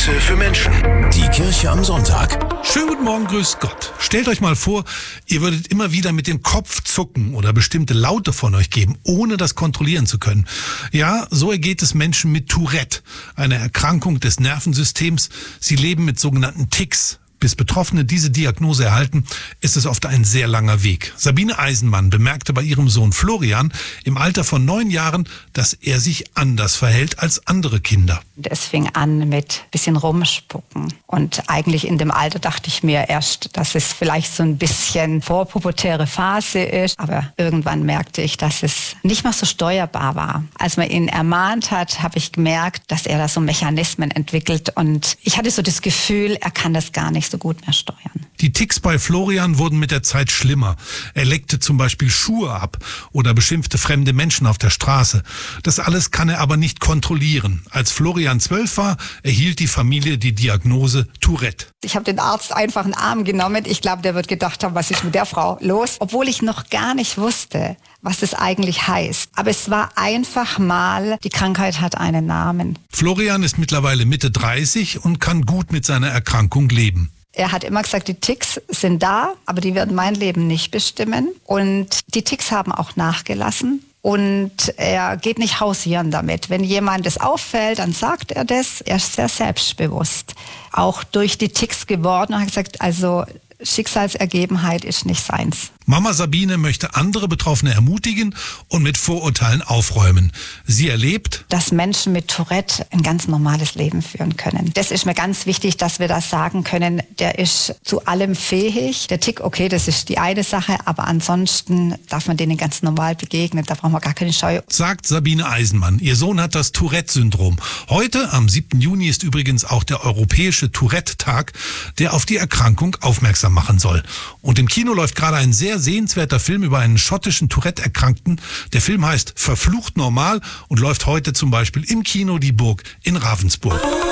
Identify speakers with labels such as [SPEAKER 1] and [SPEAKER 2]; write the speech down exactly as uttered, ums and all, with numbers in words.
[SPEAKER 1] Messe für Menschen. Die Kirche am Sonntag.
[SPEAKER 2] Schönen guten Morgen, grüß Gott. Stellt euch mal vor, ihr würdet immer wieder mit dem Kopf zucken oder bestimmte Laute von euch geben, ohne das kontrollieren zu können. Ja, so ergeht es Menschen mit Tourette, einer Erkrankung des Nervensystems. Sie leben mit sogenannten Tics. Bis Betroffene diese Diagnose erhalten, ist es oft ein sehr langer Weg. Sabine Eisenmann bemerkte bei ihrem Sohn Florian im Alter von neun Jahren, dass er sich anders verhält als andere Kinder.
[SPEAKER 3] Es fing an mit bisschen rumspucken. Und eigentlich in dem Alter dachte ich mir erst, dass es vielleicht so ein bisschen vorpubertäre Phase ist. Aber irgendwann merkte ich, dass es nicht mehr so steuerbar war. Als man ihn ermahnt hat, habe ich gemerkt, dass er da so Mechanismen entwickelt. Und ich hatte so das Gefühl, er kann das gar nicht so gut mehr steuern.
[SPEAKER 2] Die Tics bei Florian wurden mit der Zeit schlimmer. Er leckte zum Beispiel Schuhe ab oder beschimpfte fremde Menschen auf der Straße. Das alles kann er aber nicht kontrollieren. Als Florian zwölf war, erhielt die Familie die Diagnose Tourette.
[SPEAKER 3] Ich habe den Arzt einfach einen Arm genommen. Ich glaube, der wird gedacht haben, was ist mit der Frau los? Obwohl ich noch gar nicht wusste, was es eigentlich heißt. Aber es war einfach mal, die Krankheit hat einen Namen.
[SPEAKER 2] Florian ist mittlerweile Mitte dreißig und kann gut mit seiner Erkrankung leben.
[SPEAKER 3] Er hat immer gesagt, die Tics sind da, aber die werden mein Leben nicht bestimmen. Und die Tics haben auch nachgelassen. Und er geht nicht hausieren damit. Wenn jemand das auffällt, dann sagt er das. Er ist sehr selbstbewusst. Auch durch die Tics geworden und hat gesagt, also Schicksalsergebenheit ist nicht seins.
[SPEAKER 2] Mama Sabine möchte andere Betroffene ermutigen und mit Vorurteilen aufräumen. Sie erlebt,
[SPEAKER 3] dass Menschen mit Tourette ein ganz normales Leben führen können. Das ist mir ganz wichtig, dass wir das sagen können. Der ist zu allem fähig. Der Tick, okay, das ist die eine Sache, aber ansonsten darf man denen ganz normal begegnen. Da brauchen wir gar keine Scheu.
[SPEAKER 2] Sagt Sabine Eisenmann. Ihr Sohn hat das Tourette-Syndrom. Heute, am siebten Juni, ist übrigens auch der Europäische Tourette-Tag, der auf die Erkrankung aufmerksam machen soll. Und im Kino läuft gerade ein sehr sehenswerter Film über einen schottischen Tourette-Erkrankten. Der Film heißt Verflucht normal und läuft heute zum Beispiel im Kino Die Burg in Ravensburg.